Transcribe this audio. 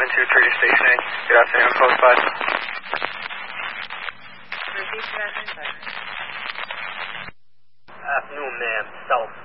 723 to Station 8. Good afternoon, code 5. Repeat that. Afternoon, ma'am. South